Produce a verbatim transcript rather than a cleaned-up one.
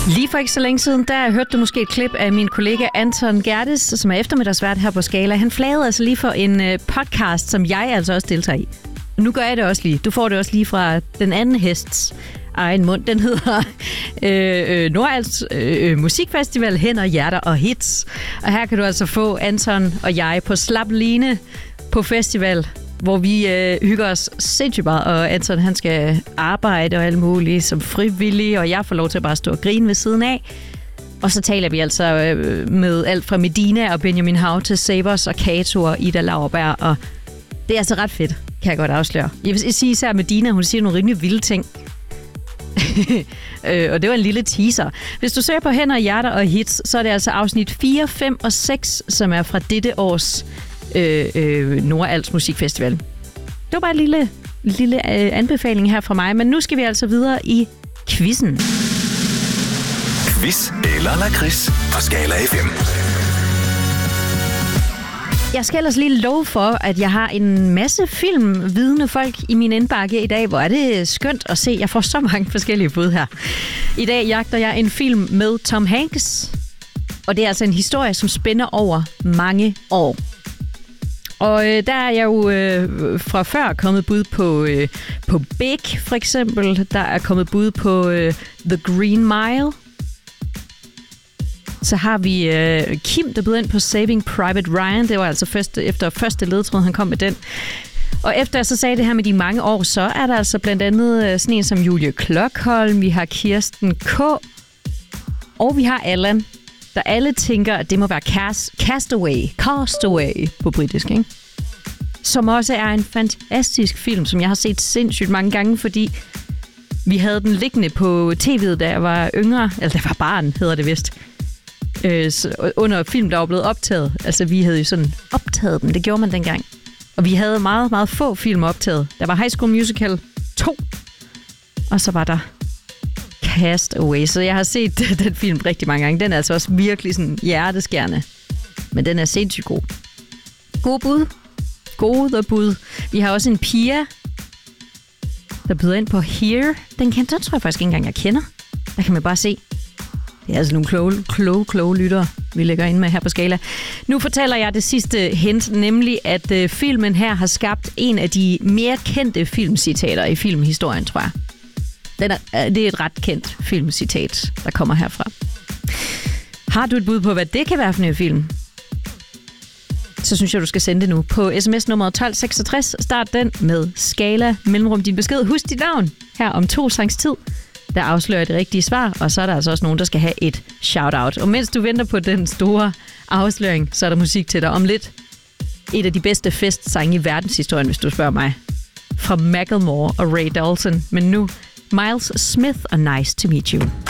Lige for ikke så længe siden, der hørte du måske et klip af min kollega Anton Gerdes, som er eftermiddagsvært her på Skala. Han flagede altså lige for en øh, podcast, som jeg altså også deltager i. Nu gør jeg det også lige. Du får det også lige fra den anden hests egen mund. Den hedder øh, øh, Nordals øh, Musikfestival, Hænder, Hjerter og Hits. Og her kan du altså få Anton og jeg på slap line på festival, hvor vi øh, hygger os sindssygt meget, og Anton han skal arbejde og alt muligt som frivillig, og jeg får lov til at bare stå og grine ved siden af. Og så taler vi altså øh, med alt fra Medina og Benjamin Hav til Savers og Kato og Ida Lauerberg, og det er altså ret fedt, kan jeg godt afsløre. Jeg vil sige især Medina, hun siger nogle rimelig vilde ting. øh, og det var en lille teaser. Hvis du søger på Hænder, Hjerter og Hits, så er det altså afsnit fire, fem og seks, som er fra dette års Øh, øh, Nordals Musikfestival. Det var bare en lille, lille øh, anbefaling her fra mig, men nu skal vi altså videre i quizzen. Quiz eller lakrids på Skala F M. Jeg skal ellers lige love for, at jeg har en masse filmvidende folk i min indbakke i dag. Hvor er det skønt at se. Jeg får så mange forskellige bud her. I dag jagter jeg en film med Tom Hanks, og det er altså en historie, som spænder over mange år. Og øh, der er jeg jo øh, fra før kommet bud på, øh, på Big, for eksempel. Der er kommet bud på øh, The Green Mile. Så har vi øh, Kim, der bød ind på Saving Private Ryan. Det var altså først, efter første ledtråd, han kom med den. Og efter jeg så sagde det her med de mange år, så er der altså blandt andet øh, sådan en som Julie Klokholm. Vi har Kirsten K. Og vi har Allan, der alle tænker, at det må være cast, Castaway, Castaway på britisk, ikke? Som også er en fantastisk film, som jeg har set sindssygt mange gange, fordi vi havde den liggende på tv'et, da jeg var yngre, eller da jeg var barn, hedder det vist, øh, under film, der var blevet optaget. Altså, vi havde jo sådan optaget dem, det gjorde man dengang. Og vi havde meget, meget få film optaget. Der var High School Musical to, og så var der Castaway. Så jeg har set den film rigtig mange gange. Den er altså også virkelig sådan hjerteskærende. Men den er sindssygt god. God bud. Gode bud. Vi har også en Pia, der byder ind på Here. Den, kan, den tror jeg faktisk ikke engang, jeg kender. Der kan man bare se. Det er altså nogle kloge, kloge, kloge lyttere, vi lægger ind med her på Skala. Nu fortæller jeg det sidste hint, nemlig at øh, filmen her har skabt en af de mere kendte filmcitater i filmhistorien, tror jeg. Den er, det er et ret kendt filmcitat, der kommer herfra. Har du et bud på, hvad det kan være for en film? Så synes jeg, du skal sende det nu på sms nummer tolv seksogtres. Start den med Skala mellemrum din besked. Husk dit navn her om to sangs tid. Der afslører det rigtige svar, og så er der altså også nogen, der skal have et shout-out. Og mens du venter på den store afsløring, så er der musik til dig om lidt. Et af de bedste festsange i verdenshistorien, hvis du spørger mig. Fra Macklemore og Ray Dalton. Men nu Miles Smith og Nice to Meet You.